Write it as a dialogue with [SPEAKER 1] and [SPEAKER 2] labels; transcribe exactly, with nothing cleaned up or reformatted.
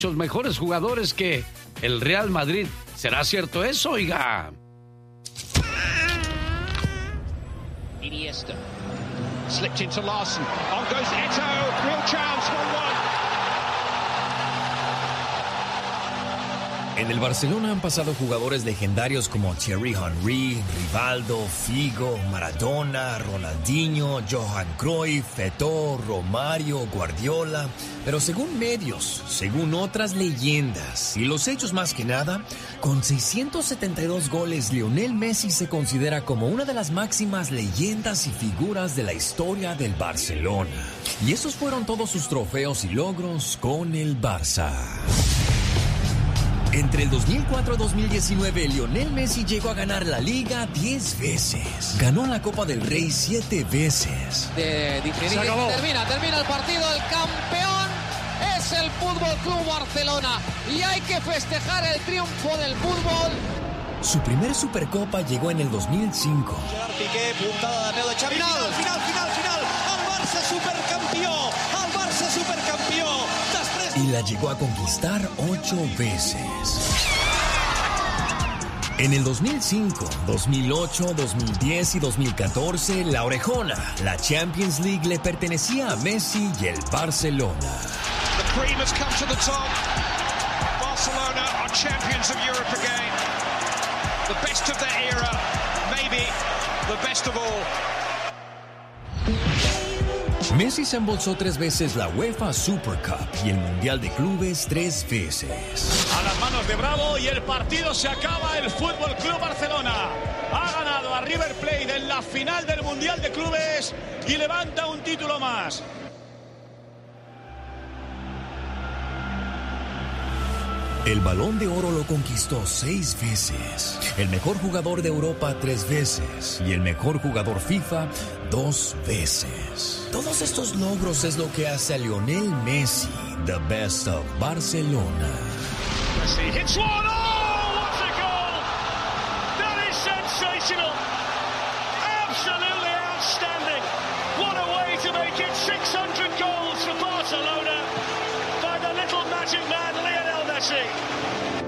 [SPEAKER 1] muchos mejores jugadores que el Real Madrid. ¿Será cierto eso, oiga?
[SPEAKER 2] Iniesta. Slipped into Larson. On goes Eto'o. Real chance. one one.
[SPEAKER 3] En el Barcelona han pasado jugadores legendarios como Thierry Henry, Rivaldo, Figo, Maradona, Ronaldinho, Johan Cruyff, Eto'o, Romario, Guardiola. Pero según medios, según otras leyendas y los hechos más que nada, con seiscientos setenta y dos goles, Lionel Messi se considera como una de las máximas leyendas y figuras de la historia del Barcelona. Y esos fueron todos sus trofeos y logros con el Barça. Entre el dos mil cuatro y dos mil diecinueve, Lionel Messi llegó a ganar la Liga diez veces. Ganó la Copa del Rey siete veces.
[SPEAKER 4] De diferencia. Termina, termina el partido. El campeón es el Fútbol Club Barcelona. Y hay que festejar el triunfo del fútbol.
[SPEAKER 3] Su primer Supercopa llegó en el dos mil cinco.
[SPEAKER 5] Gerard Piqué, puntada de Neo de Xavi. Final, final, final, final. Al Barça supercampeón. Al Barça supercampeón.
[SPEAKER 3] Y la llegó a conquistar ocho veces. En el dos mil cinco, dos mil ocho, dos mil diez y dos mil catorce, la Orejona, la Champions League, le pertenecía a Messi y el Barcelona.
[SPEAKER 2] The cream has come to the top. Barcelona are champions of Europe again. The best of their era, maybe the best of all.
[SPEAKER 3] Messi se embolsó tres veces la UEFA Super Cup y el Mundial de Clubes tres veces.
[SPEAKER 6] A las manos de Bravo y el partido se acaba. El Fútbol Club Barcelona ha ganado a River Plate en la final del Mundial de Clubes y levanta un título más.
[SPEAKER 3] El Balón de Oro lo conquistó seis veces, el mejor jugador de Europa tres veces y el mejor jugador FIFA dos veces. Todos estos logros es lo que hace a Lionel Messi the best of Barcelona.
[SPEAKER 6] Messi hits one. Oh, what a goal! That is sensational. Absolutely outstanding. What a way to make it six hundred goals for Barcelona by the little magic man Lionel Messi.